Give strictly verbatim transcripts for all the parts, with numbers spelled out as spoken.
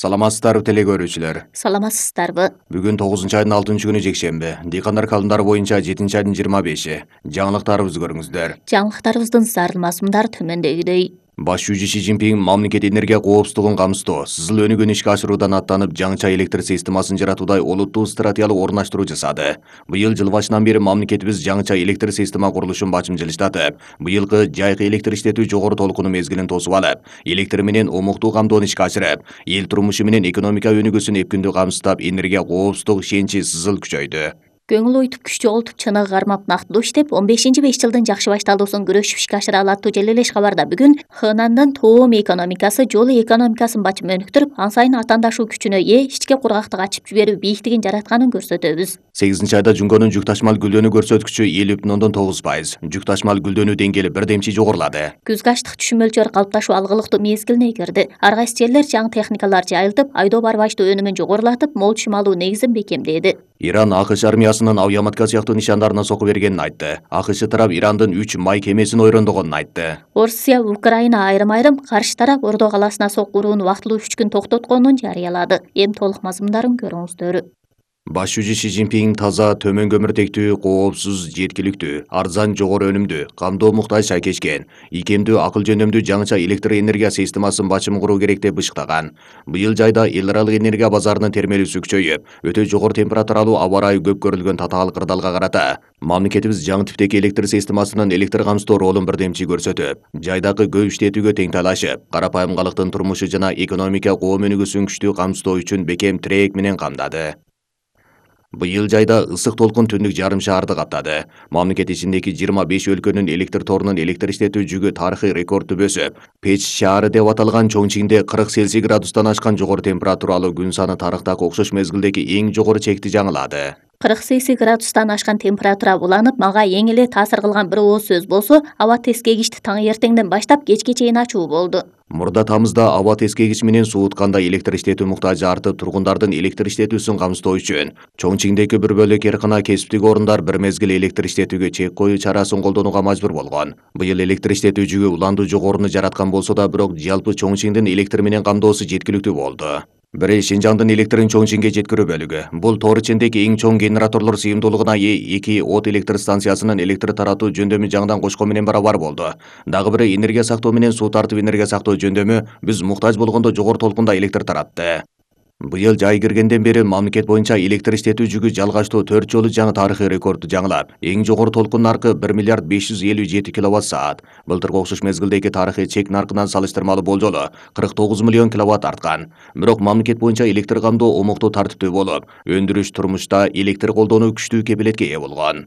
Саламатсыздарбы теле көрүүчүлөр. Саламатсыздарбы. Бүгүн тогузунчу айдын алтынчы күнү жекшемби. Дыйкандар калымдары боюнча жетинчи айдын жыйырма беши. Жаңылыктарыбызды көрүңүздөр. Жаңылыктарыбыздын сарыл мазмундары төмөндөгүдөй. Баш жүзү Си Цзиньпин мамлекет энергия коопсуздугун камсыздоо, сызыл өнүгүүнү ишке ашыруудан аттанып, жаңыча электр системасын жаратуудай олуттуу стратегиялык орундаштыруу жасады. Быйыл жыл башынан бери мамлекетибиз жаңыча электр система курулушун бачым жылыштатып, быйылкы жайкы электр иштетүү жогору толкуну мезгилин тосуп алып, электр менен омуктуу камтоону ишке ашырып, эл турмушу менен экономика өнүгүүсүн эпкиндүү камсыздап, энергия коопсуздук ишеничи сызыл күчөйдү. Көңүл ойтуп күч жоготуп чыныгы кармап нактылуу иштеп, он бешинчи беш жылдын жакшы башталуусун күрөшүп ишке ашыра алат жел элеш кабарда бүгүн Хынандын тоом экономикасы жолу экономикасын бачым өнүктүрүп, ан сайын атаандашуу күчүнө ээ ички кургактык ачып жиберүү бийиктигин жаратканын көрсөтөбүз. сегизинчи айда Жунгонун жүк ташмал гүлдөнүү көрсөткүчү элүү бүтүн ондон тогуз пайыз. Жүк ташмал гүлдөнүү деңгээли бирдемчи жогорулады. Күзгө аштык түшүм мөлчөрү калыпташуу алгылыктуу мезгилине кирди. Ар кайсы жерлер жаңы техникалар жайылтып, айдоо барбаштуу өнүмүн жогорулатып, мол түшүм алуу негизин бекемдеди. Иран АКШ армиясынын авиаматка сыяктуу нишандарына сокку бергенин айтты. АКШ тарап Ирандын үч май кемесин ойрондогонун айтты. Орусия Украина айрым-айрым, каршы тарап Ордо калаасына сокку урууну вактылуу үч күн токтотконун жарыялады. Эми толук мазмундарын көрүңүздөр. Баш жүзү Си Цзиньпин таза, төмөн көмүртектүү, коопсуз, жеткиликтүү, арзан, жогору өнүмдүү, камдоо муктаж шайкешкен, ийкемдүү, акыл жөндөмдүү жаңыча электр энергия системасын бачым куруу керек деп бышыктаган. Быйыл жайда эл аралык энергия базарынын термелүүсү күчөйүп, өтө жогору температуралуу аба ырайы көп көрүлгөн татаал кырдаалга карата мамлекетибиз жаңы типтеги электр системасынын электр камсыздоо ролун бирдемчи көрсөтүп, жайдагы көп иштетүүгө тең талашып, карапайым калктын турмушу жана экономика коом өнүгүүсүн күчтүү камсыздоо үчүн бекем тирек менен камдады. Быйыл жайда ысык толкун түндүк жарым шаарды каптады. Мамлекет ичиндеги жыйырма беш өлкөнүн электр торунун электр иштетүү жүгү тарыхый рекордду бөсүп, Печ шаары деп аталган Чоңчиңде кырк Цельсий градустан ашкан жогору температуралуу күн саны тарыхтагы окшош мезгилдеги эң жогору чекти жаңылады. кырк Цельсий градустан ашкан температура уланып, мага эң эле таасир кылган бир ооз сөз болсо, аба тескегичти таң эртеңден баштап кечке чейин ачуу болду. Мурда тамызда аба тескегич менен суутканда электр иштетүү муктажы артып, тургундардын электр иштетүүсүн камсыздоо үчүн Чоңчиңдеги бир бөлөк эркына кесиптик орундар бир мезгил электр иштетүүгө чек коюу чарасын колдонууга мажбур болгон. Быйыл электр иштетүү жүгү уландуу жогоруну жараткан болсо да, бирок жалпы Чоңчиңдин электр менен камдоосу жеткиликтүү болду. Бири Шинжаңдын электрин Чоңчиңге жеткирүү бөлүгү. Бул тоор ичиндеги эң чоң генераторлор сыйымдуулугуна ээ эки от электр станциясынын электр таратуу жөндөмү жаңыдан кошкон менен барабар болду. Дагы бири энергия сактоо менен суу тартып энергия сактоо жөндөмү биз муктаж болгондо жогору толкунда электр таратты. Быйыл жай киргенден бери мамлекет боюнча электр иштетүү жүгү жалгачтуу төрт жолу жаңы тарыхый рекордду жаңылап, эң жогору толкун наркы бир миллиард беш жүз элүү жети киловатт саат. Былтыркы окшош мезгилдеги тарыхый чек наркынан салыштырмалуу болжолу кырк тогуз миллион киловатт арткан. Бирок мамлекет боюнча электр камдоо омуктуу тартиптүү болуп, өндүрүш турмушта электр колдонуу күчтүү кепилетке ээ болгон.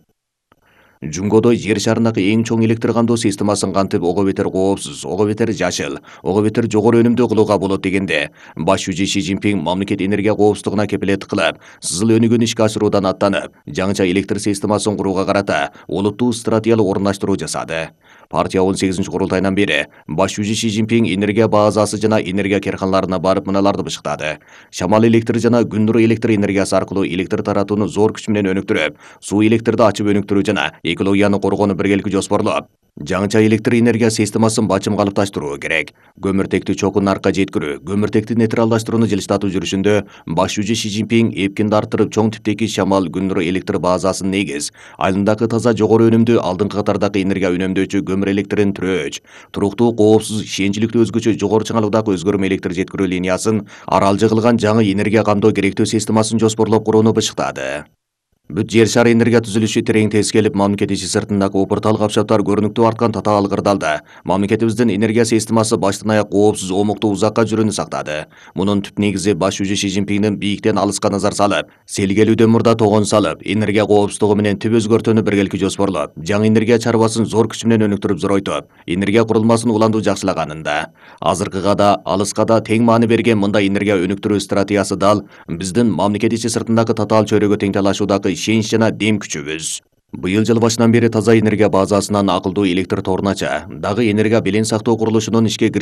Жунгодо жер шарындагы эң чоң электр камдоо системасын кантип ого бетер коопсуз, ого бетер жашыл, ого бетер жогору өнүмдүү кылууга болот дегенде, баш жүзү Си Цзиньпин мамлекет энергия коопсуздугуна кепилеттик кылып, сызыл өнүгүүнү ишке ашыруудан аттанып, жаңыча электр системасын курууга карата олуттуу стратегиялык орундаштыруу жасады. Партия он сегизинчи курултайынан бери баш жүзү Си Цзиньпин энергия базасы жана энергия керканаларына барып мыналарды бышыктады. Шамал электр жана күн нуру электр энергиясы аркылуу электр таратууну зор күч менен өнүктүрүп, суу электрди ачып өнүктүрүү жана экологияны коргоону биргеликте жоспорлоп, жаңыча электр энергия системасын бачым калыпташтыруу керек. Көмүртекти чокун наркка жеткирүү, көмүртекти нейтралдаштырууну жылыштатуу жүрүшүндө баш жүзү Си Цзиньпин эпкинди арттырып, чоң типтеги шамал күн нуру электр базасын негиз, айылындагы таза жогору өнүмдүү алдыңкы катардагы энергия үнөмдөөчү көмүр электрин түрөөч, туруктуу, коопсуз, ишеничиликтүү өзгөчө жогору чыңалуудагы өзгөрмө электр жеткирүү линиясын аралжы кылган жаңы энергия камдоо керектүү системасын жоспорлоп курууну бышыктады. Бүт жер шары энергия түзүлүшү терең тескелип, мамлекет ичи сыртындагы опуртал капшаптар көрүнүктүү арткан татаал кырдаалда мамлекетибиздин энергия системасы баштан аяк коопсуз, омуктуу, узакка жүрүүнү сактады. Мунун түп негизи баш жүзү Си Цзиньпиндин бийиктен алыска назар салып, сел келүүдөн мурда тогон салып, энергия коопсуздугу менен түп өзгөртүүнү биргеликте жоспорлоп, жаңы энергия чарбасын зор күч менен өнүктүрүп зоройтуп, энергия курулмасын уландуу жакшылаганында, азыркыга да, алыска да тең маани берген мындай энергия өнүктүрүү стратегиясы дал биздин мамлекет ичи сыртындагы татаал чөйрөгө тең талашуудагы ишенич жана дем күчүбүз. Быйыл жыл башынан бери таза энергия базасынан акылдуу электр торунача, дагы энергия белең сактоо курулушунун ишке